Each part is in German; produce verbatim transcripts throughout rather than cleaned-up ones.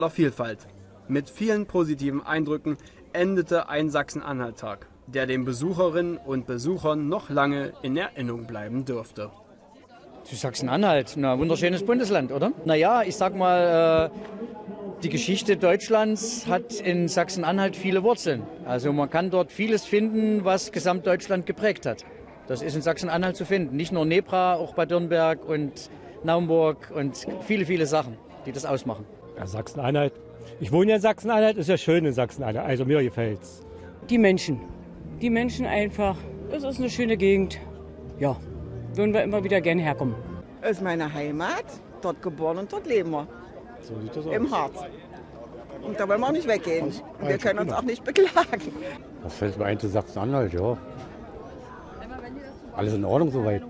Vielfalt. Mit vielen positiven Eindrücken endete ein Sachsen-Anhalt-Tag, der den Besucherinnen und Besuchern noch lange in Erinnerung bleiben dürfte. Zu Sachsen-Anhalt, ein wunderschönes Bundesland, oder? Naja, ich sag mal, die Geschichte Deutschlands hat in Sachsen-Anhalt viele Wurzeln. Also man kann dort vieles finden, was Gesamtdeutschland geprägt hat. Das ist in Sachsen-Anhalt zu finden. Nicht nur Nebra, auch Bad Dürnberg und Naumburg und viele, viele Sachen, die das ausmachen. Ja, Sachsen-Anhalt. Ich wohne ja in Sachsen-Anhalt, ist ja schön in Sachsen-Anhalt, also mir gefällt's. Die Menschen. Die Menschen einfach. Es ist eine schöne Gegend. Ja, würden wir immer wieder gerne herkommen. Es ist meine Heimat, dort geboren und dort leben wir. So sieht das aus. Im Harz. Und da wollen wir auch nicht weggehen. Wir können uns auch nicht beklagen. Was fällt mir ein zu Sachsen-Anhalt, ja. Alles in Ordnung soweit.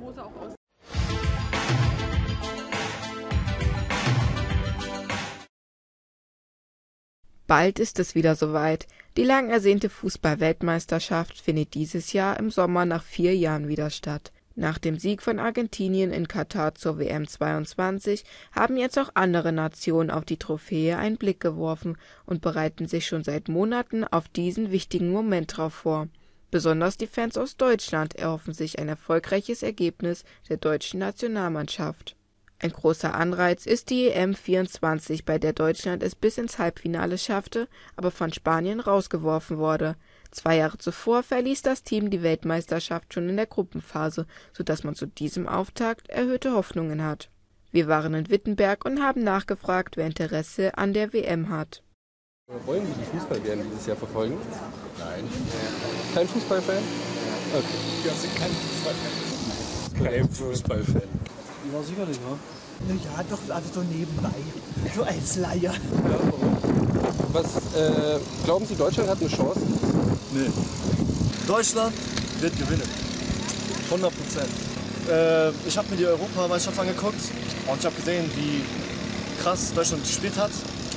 Bald ist es wieder soweit. Die lang ersehnte Fußball-Weltmeisterschaft findet dieses Jahr im Sommer nach vier Jahren wieder statt. Nach dem Sieg von Argentinien in Katar zur W M zweiundzwanzig haben jetzt auch andere Nationen auf die Trophäe einen Blick geworfen und bereiten sich schon seit Monaten auf diesen wichtigen Moment drauf vor. Besonders die Fans aus Deutschland erhoffen sich ein erfolgreiches Ergebnis der deutschen Nationalmannschaft. Ein großer Anreiz ist die E M vierundzwanzig, bei der Deutschland es bis ins Halbfinale schaffte, aber von Spanien rausgeworfen wurde. Zwei Jahre zuvor verließ das Team die Weltmeisterschaft schon in der Gruppenphase, sodass man zu diesem Auftakt erhöhte Hoffnungen hat. Wir waren in Wittenberg und haben nachgefragt, wer Interesse an der W M hat. Wollen Sie die Fußball-W M dieses Jahr verfolgen? Nein. Kein Fußballfan? Okay. Ja, Sie sind kein Fußballfan. Kein Fußballfan. Ja, sicherlich, ja. Ja, doch, also so nebenbei. So als Laie. Ja, warum? Was, äh, glauben Sie, Deutschland hat eine Chance? Nee. Deutschland wird gewinnen. hundert Prozent. Äh, ich habe mir die Europameisterschaft angeguckt und ich habe gesehen, wie krass Deutschland gespielt hat.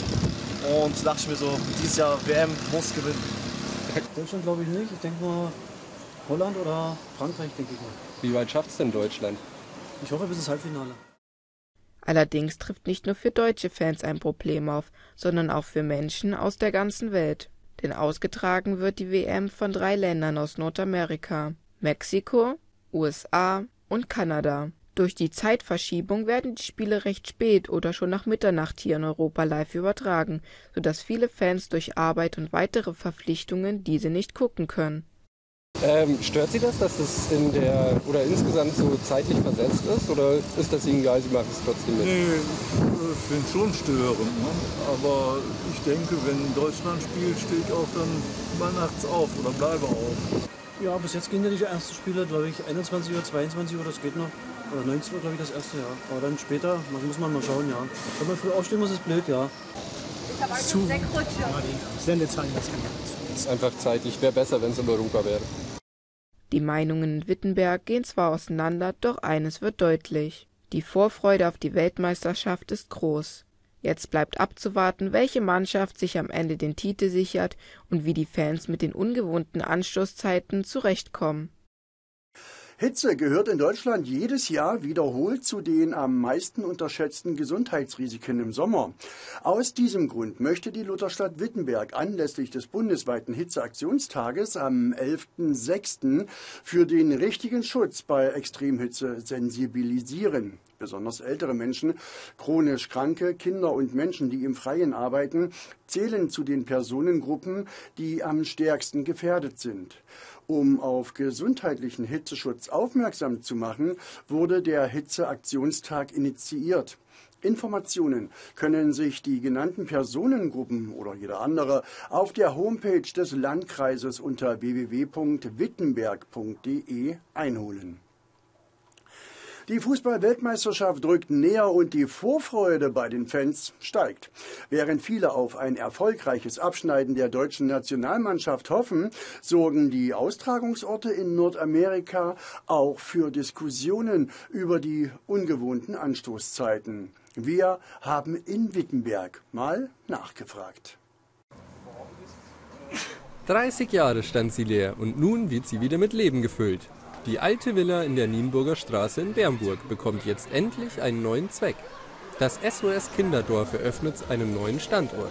Und da dachte ich mir so, dieses Jahr W M muss gewinnen. Deutschland glaube ich nicht. Ich denke mal Holland oder Frankreich, denke ich mal. Wie weit schafft es denn Deutschland? Ich hoffe bis ins Halbfinale. Allerdings trifft nicht nur für deutsche Fans ein Problem auf, sondern auch für Menschen aus der ganzen Welt. Denn ausgetragen wird die W M von drei Ländern aus Nordamerika: Mexiko, U S A und Kanada. Durch die Zeitverschiebung werden die Spiele recht spät oder schon nach Mitternacht hier in Europa live übertragen, sodass viele Fans durch Arbeit und weitere Verpflichtungen diese nicht gucken können. Ähm, stört Sie das, dass es in der oder insgesamt so zeitlich versetzt ist, oder ist das Ihnen egal, Sie machen es trotzdem mit? Nee, ich finde es schon störend, ne? Aber ich denke, wenn Deutschland spielt, stehe ich auch dann mal nachts auf oder bleibe auf. Ja, bis jetzt gehen ja die ersten Spiele, glaube ich, einundzwanzig Uhr, zweiundzwanzig Uhr, das geht noch. Oder neunzehn Uhr, glaube ich, das erste, ja. Aber dann später, das muss man mal schauen, ja. Wenn man früh aufstehen muss, ist blöd, ja. Zu Sendezahlen, das kann Es ist einfach zeitlich, wäre besser, wenn es in Europa wäre. Die Meinungen in Wittenberg gehen zwar auseinander, doch eines wird deutlich: Die Vorfreude auf die Weltmeisterschaft ist groß. Jetzt bleibt abzuwarten, welche Mannschaft sich am Ende den Titel sichert und wie die Fans mit den ungewohnten Anstoßzeiten zurechtkommen. Hitze gehört in Deutschland jedes Jahr wiederholt zu den am meisten unterschätzten Gesundheitsrisiken im Sommer. Aus diesem Grund möchte die Lutherstadt Wittenberg anlässlich des bundesweiten Hitzeaktionstages am elften sechsten für den richtigen Schutz bei Extremhitze sensibilisieren. Besonders ältere Menschen, chronisch Kranke, Kinder und Menschen, die im Freien arbeiten, zählen zu den Personengruppen, die am stärksten gefährdet sind. Um auf gesundheitlichen Hitzeschutz aufmerksam zu machen, wurde der Hitzeaktionstag initiiert. Informationen können sich die genannten Personengruppen oder jeder andere auf der Homepage des Landkreises unter w w w punkt wittenberg punkt d e einholen. Die Fußball-Weltmeisterschaft rückt näher und die Vorfreude bei den Fans steigt. Während viele auf ein erfolgreiches Abschneiden der deutschen Nationalmannschaft hoffen, sorgen die Austragungsorte in Nordamerika auch für Diskussionen über die ungewohnten Anstoßzeiten. Wir haben in Wittenberg mal nachgefragt. dreißig Jahre stand sie leer und nun wird sie wieder mit Leben gefüllt. Die alte Villa in der Nienburger Straße in Bernburg bekommt jetzt endlich einen neuen Zweck. Das S O S Kinderdorf eröffnet einen neuen Standort.